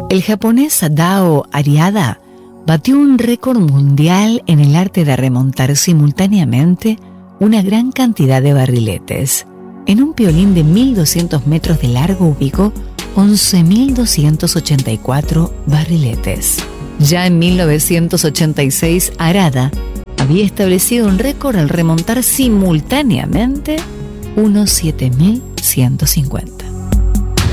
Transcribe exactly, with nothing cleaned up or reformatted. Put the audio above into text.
El japonés Sadao Ariada batió un récord mundial en el arte de remontar simultáneamente una gran cantidad de barriletes. En un piolín de mil doscientos metros de largo ubicó once mil doscientos ochenta y cuatro barriletes. Ya en mil novecientos ochenta y seis, Arada había establecido un récord al remontar simultáneamente unos siete mil ciento cincuenta.